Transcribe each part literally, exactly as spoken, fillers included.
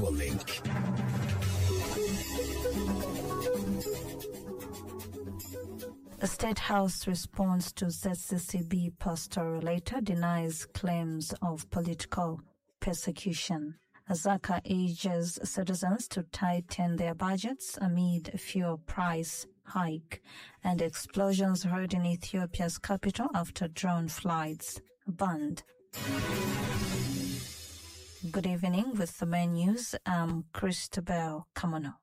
Link. The State House response to Z C C B pastor later denies claims of political persecution. Azaka urges citizens to tighten their budgets amid fuel price hike and explosions heard in Ethiopia's capital after drone flights banned. Good evening. With the main news, I'm Christabel Kamono.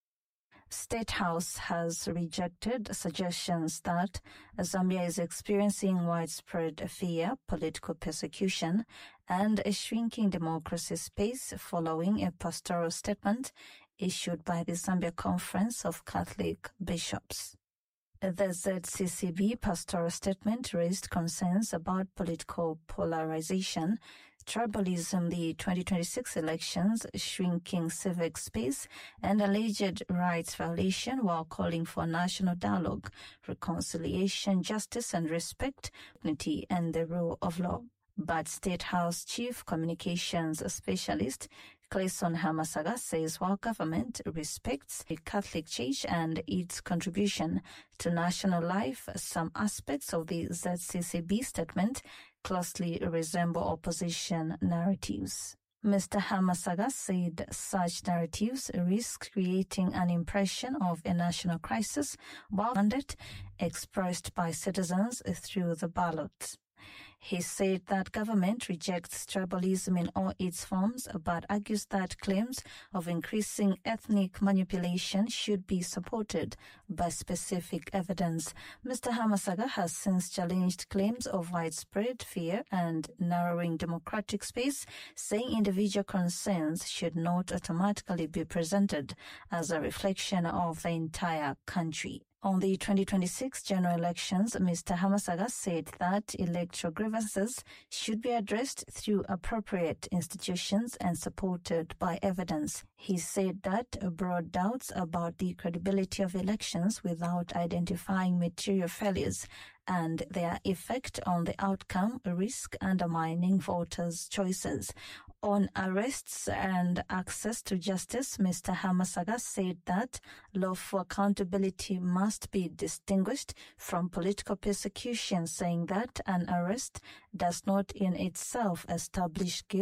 State House has rejected suggestions that Zambia is experiencing widespread fear, political persecution, and a shrinking democracy space following a pastoral statement issued by the Zambia Conference of Catholic Bishops. The Z C C B pastoral statement raised concerns about political polarization, tribalism, the twenty twenty-six elections, shrinking civic space, and alleged rights violation, while calling for national dialogue, reconciliation, justice and respect, dignity and the rule of law. But State House Chief Communications Specialist Clayson Hamasaga says while government respects the Catholic Church and its contribution to national life, some aspects of the Z C C B statement closely resemble opposition narratives. Mister Hamasaga said such narratives risk creating an impression of a national crisis while mandate expressed by citizens through the ballot. He said that government rejects tribalism in all its forms, but argues that claims of increasing ethnic manipulation should be supported by specific evidence. Mister Hamasaga has since challenged claims of widespread fear and narrowing democratic space, saying individual concerns should not automatically be presented as a reflection of the entire country. On the twenty twenty-six general elections, Mister Hamasaga said that electoral grievances should be addressed through appropriate institutions and supported by evidence. He said that broad doubts about the credibility of elections without identifying material failures and their effect on the outcome risk undermining voters' choices. On arrests and access to justice, Mister Hamasaga said that lawful accountability must be distinguished from political persecution, saying that an arrest does not in itself establish guilt